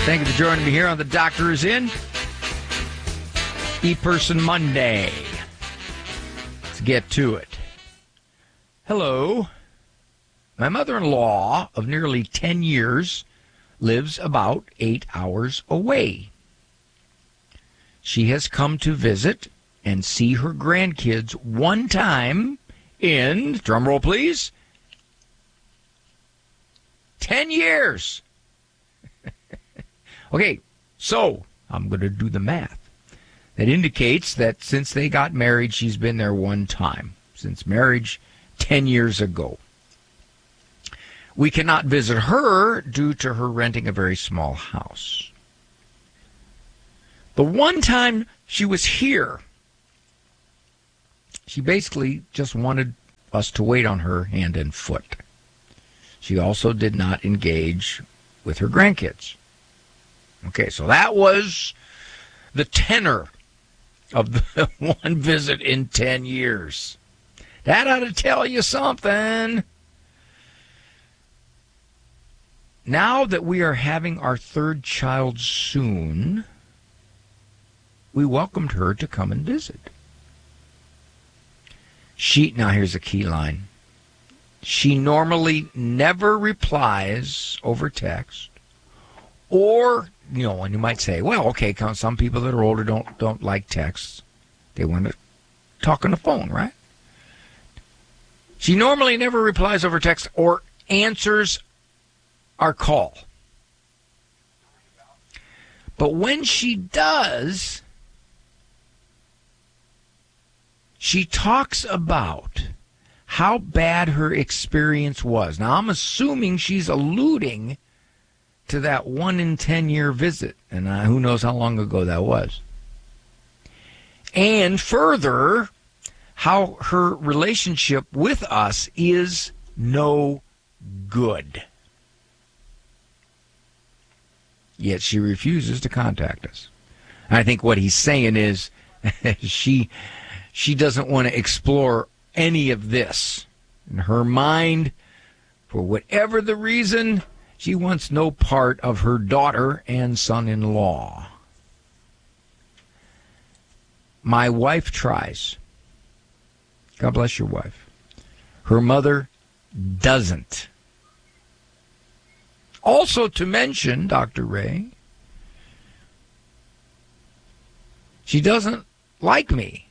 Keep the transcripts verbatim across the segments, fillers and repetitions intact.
Thank you for joining me here on The Doctor Is In. E-Person Monday. Let's get to it. Hello. My mother-in-law of nearly ten years lives about eight hours away. She has come to visit and see her grandkids one time in, drumroll please, ten years. Okay, so I'm going to do the math. That indicates that since they got married, she's been there one time. Since marriage, ten years ago. We cannot visit her due to her renting a very small house. The one time she was here, she basically just wanted us to wait on her hand and foot. She also did not engage with her grandkids. Okay, so that was the tenor of the one visit in ten years. That ought to tell you something. Now that we are having our third child soon, we welcomed her to come and visit. She, now here's a key line. She normally never replies over text, or, you know, and you might say, well, okay, some people that are older don't don't like texts. They want to talk on the phone, right? She normally never replies over text or answers our call. But when she does, she talks about how bad her experience was. Now, I'm assuming she's alluding to that one in ten year visit, and uh, who knows how long ago that was. And further, how her relationship with us is no good. Yet she refuses to contact us. I think what he's saying is she she doesn't want to explore any of this. In her mind, for whatever the reason, she wants no part of her daughter and son-in-law. My wife tries. God bless your wife. Her mother doesn't. Also to mention, Doctor Ray, she doesn't like me,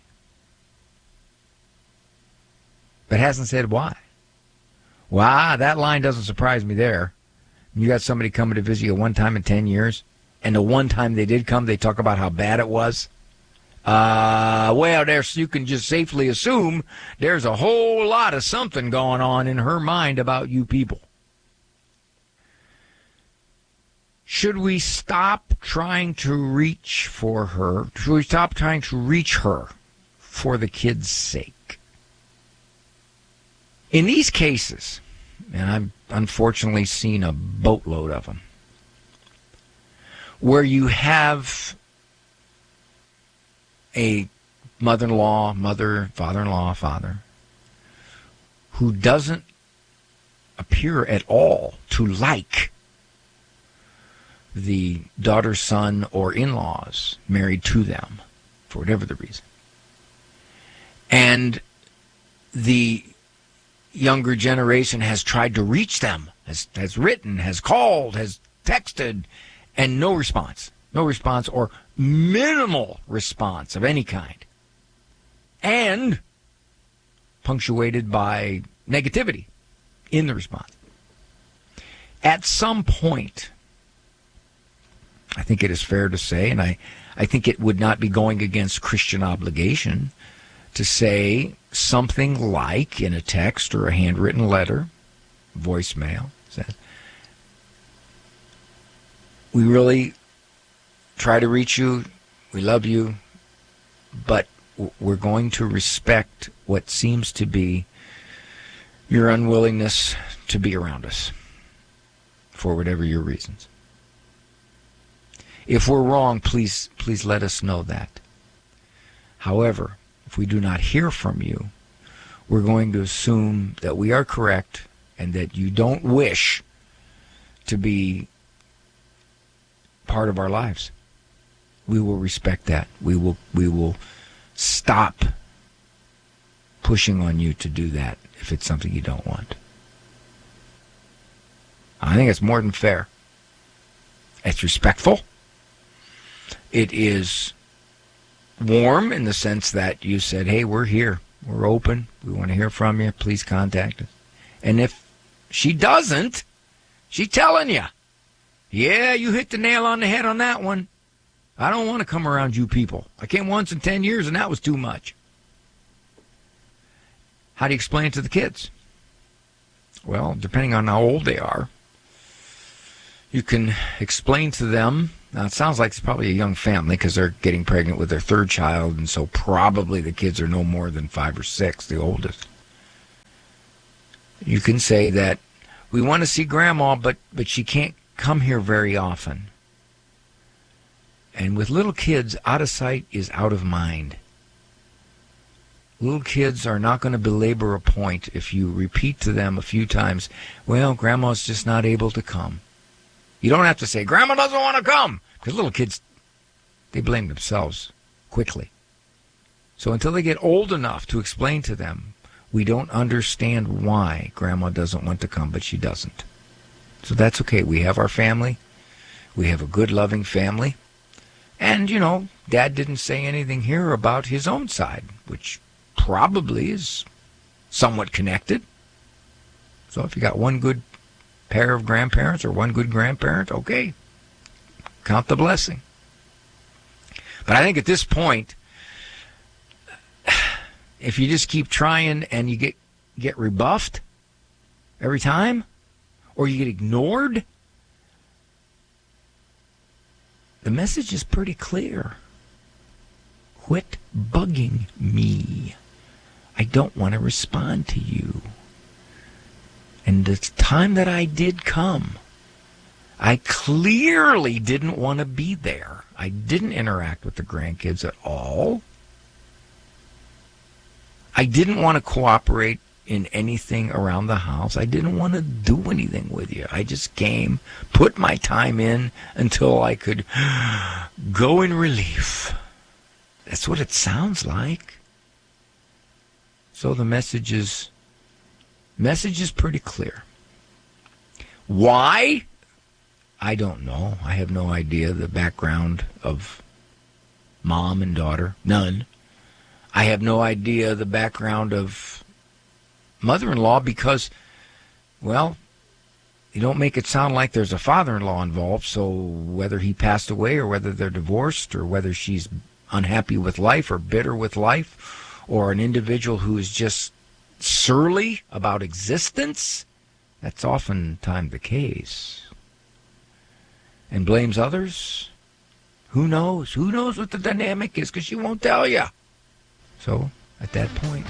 but hasn't said why. Wow, that line doesn't surprise me there. You got somebody coming to visit you one time in ten years, and the one time they did come, they talk about how bad it was. Uh, well, there's, you can just safely assume there's a whole lot of something going on in her mind about you people. Should we stop trying to reach for her? Should we stop trying to reach her for the kids' sake? In these cases, and I've unfortunately seen a boatload of them, where you have a mother-in-law, mother, father-in-law, father, who doesn't appear at all to like the daughter, son, or in-laws married to them, for whatever the reason. And the younger generation has tried to reach them, has, has written, has called, has texted, and no response. No response or minimal response of any kind. And punctuated by negativity in the response. At some point, I think it is fair to say, and I, I think it would not be going against Christian obligation, to say something like in a text or a handwritten letter, voicemail, says, we really try to reach you, we love you, but we're going to respect what seems to be your unwillingness to be around us for whatever your reasons. If we're wrong, please, please let us know that. However, if we do not hear from you, we're going to assume that we are correct and that you don't wish to be part of our lives. We will respect that. We will we will stop pushing on you to do that if it's something you don't want. I think it's more than fair. It's respectful. It is warm in the sense that you said, hey, we're here. We're open. We want to hear from you. Please contact us. And if she doesn't, she's telling you, yeah, you hit the nail on the head on that one. I don't want to come around you people. I came once in ten years, and that was too much. How do you explain it to the kids? Well, depending on how old they are, you can explain to them. Now, it sounds like it's probably a young family because they're getting pregnant with their third child, and so probably the kids are no more than five or six, the oldest. You can say that we want to see Grandma, but, but she can't come here very often. And with little kids, out of sight is out of mind. Little kids are not going to belabor a point if you repeat to them a few times, well, Grandma's just not able to come. You don't have to say, Grandma doesn't want to come, because little kids, they blame themselves quickly. So until they get old enough to explain to them, we don't understand why Grandma doesn't want to come, but she doesn't. So that's okay. We have our family. We have a good, loving family. And, you know, Dad didn't say anything here about his own side, which probably is somewhat connected. So if you got one good pair of grandparents or one good grandparent, okay, count the blessing. But I think at this point, if you just keep trying and you get get rebuffed every time, or you get ignored, the message is pretty clear. Quit bugging me. I don't want to respond to you. And the time that I did come, I clearly didn't want to be there. I didn't interact with the grandkids at all. I didn't want to cooperate in anything around the house. I didn't want to do anything with you. I just came, put my time in until I could go in relief. That's what it sounds like. So the message is, message is pretty clear. Why? I don't know. I have no idea the background of mom and daughter. None. I have no idea the background of mother-in-law because, well, you don't make it sound like there's a father-in-law involved, so whether he passed away or whether they're divorced or whether she's unhappy with life or bitter with life or an individual who is just surly about existence, that's oftentimes the case. And blames others? Who knows? Who knows what the dynamic is because she won't tell you. So, at that point,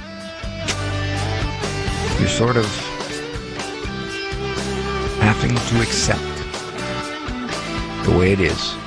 you're sort of having to accept the way it is.